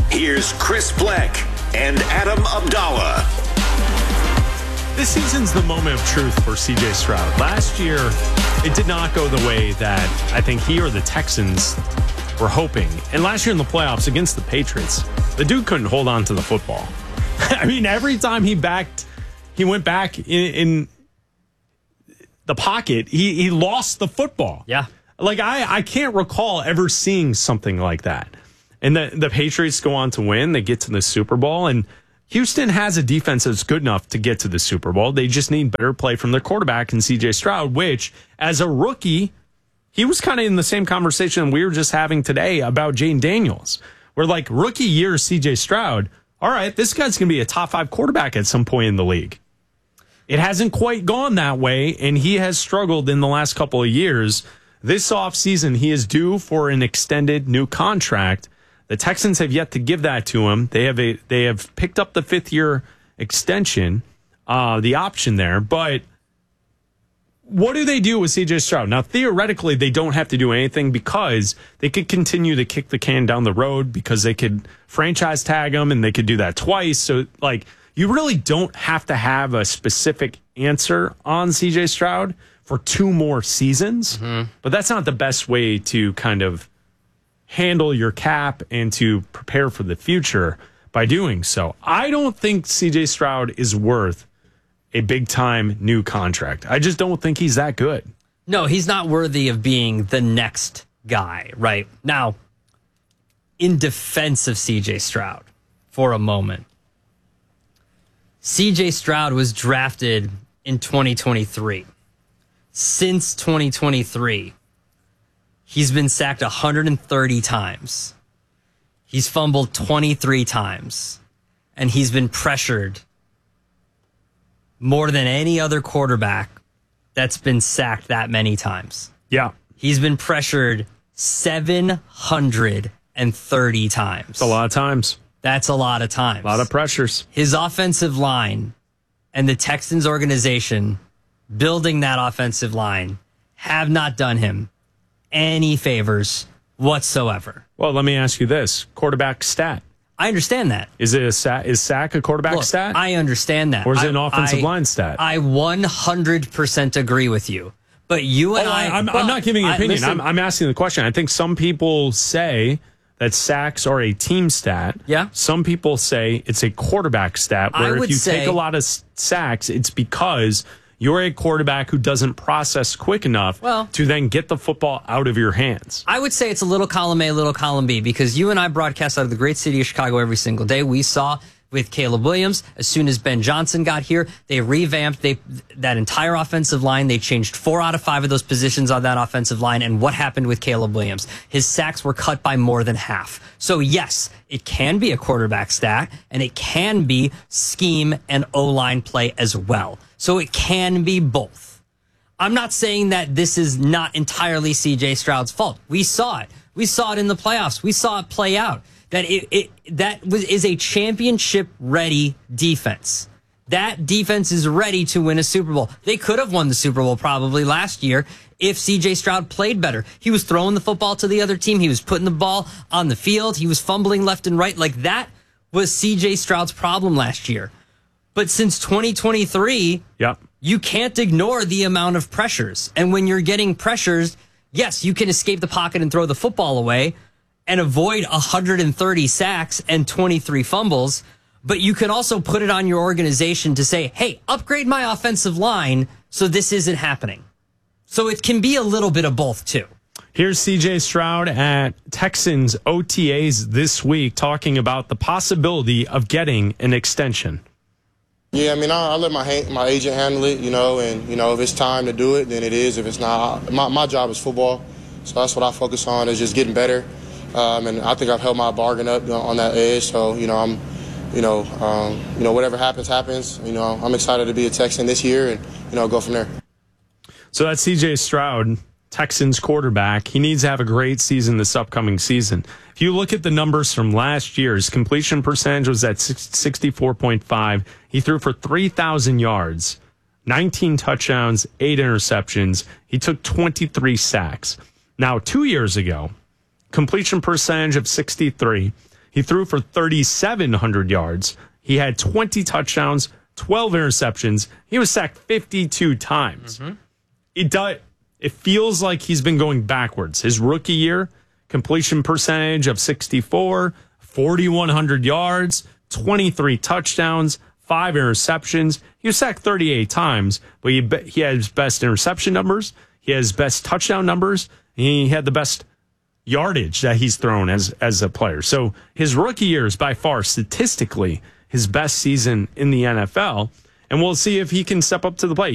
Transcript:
Here's Chris Bleck and Adam Abdallah. This season's the moment of truth for CJ Stroud. Last year, it did not go the way that I think he or the Texans were hoping. And last year in the playoffs against the Patriots, the dude couldn't hold on to the football. I mean, every time he went back in the pocket, he lost the football. Yeah. Like, I can't recall ever seeing something like that. And the Patriots go on to win. They get to the Super Bowl, and Houston has a defense that's good enough to get to the Super Bowl. They just need better play from their quarterback in C.J. Stroud, which, as a rookie, he was kind of in the same conversation we were just having today about Jayden Daniels. Where, like, rookie year C.J. Stroud, all right, this guy's going to be a top 5 quarterback at some point in the league. It hasn't quite gone that way, and he has struggled in the last couple of years. This offseason, he is due for an extended new contract. The Texans have yet to give that to him. They have picked up the 5th-year extension, the option there. But what do they do with C.J. Stroud? Now, theoretically, they don't have to do anything because they could continue to kick the can down the road because they could franchise tag him, and they could do that twice. So, like, you really don't have to have a specific answer on C.J. Stroud for 2 more seasons. Mm-hmm. But that's not the best way to kind of handle your cap and to prepare for the future by doing so. I don't think CJ Stroud is worth a big-time new contract. I just don't think he's that good. No, he's not worthy of being the next guy, right? Now, in defense of CJ Stroud for a moment, CJ Stroud was drafted in 2023. Since 2023, he's been sacked 130 times. He's fumbled 23 times. And he's been pressured more than any other quarterback that's been sacked that many times. Yeah. He's been pressured 730 times. That's a lot of times. That's a lot of times. A lot of pressures. His offensive line and the Texans organization building that offensive line have not done him any favors whatsoever. Well, let me ask you this. Quarterback stat. I understand that. Is sack a quarterback stat? I understand that. Or is it an offensive line stat? I 100% agree with you. But you and I'm not giving an opinion. I'm asking the question. I think some people say that sacks are a team stat. Yeah. Some people say it's a quarterback stat, where if you take a lot of sacks, it's because you're a quarterback who doesn't process quick enough to then get the football out of your hands. I would say it's a little column A, little column B, because you and I broadcast out of the great city of Chicago every single day. We saw with Caleb Williams, as soon as Ben Johnson got here, they revamped that entire offensive line. They changed 4 out of 5 of those positions on that offensive line. And what happened with Caleb Williams? His sacks were cut by more than half. So yes, it can be a quarterback stat, and it can be scheme and O-line play as well. So it can be both. I'm not saying that this is not entirely C.J. Stroud's fault. We saw it. We saw it in the playoffs. We saw it play out. That is a championship-ready defense. That defense is ready to win a Super Bowl. They could have won the Super Bowl probably last year if C.J. Stroud played better. He was throwing the football to the other team. He was putting the ball on the field. He was fumbling left and right. Like, that was C.J. Stroud's problem last year. But since 2023, you can't ignore the amount of pressures. And when you're getting pressures, yes, you can escape the pocket and throw the football away and avoid 130 sacks and 23 fumbles. But you can also put it on your organization to say, hey, upgrade my offensive line so this isn't happening. So it can be a little bit of both, too. Here's CJ Stroud at Texans OTAs this week talking about the possibility of getting an extension. Yeah, I mean, I let my agent handle it, and, if it's time to do it, then it is. If it's not, my job is football, so that's what I focus on, is just getting better. And I think I've held my bargain up on that edge, so, I'm, whatever happens. I'm excited to be a Texan this year and, go from there. So that's CJ Stroud, Texans quarterback. He needs to have a great season this upcoming season. If you look at the numbers from last year, his completion percentage was at 64.5. He threw for 3,000 yards, 19 touchdowns, 8 interceptions. He took 23 sacks. Now, 2 years ago, completion percentage of 63. He threw for 3,700 yards. He had 20 touchdowns, 12 interceptions. He was sacked 52 times. It feels like he's been going backwards. His rookie year, completion percentage of 64, 4,100 yards, 23 touchdowns, 5 interceptions. He was sacked 38 times, but he had his best interception numbers. He has best touchdown numbers. He had the best yardage that he's thrown as a player. So his rookie year is by far statistically his best season in the NFL. And we'll see if he can step up to the plate.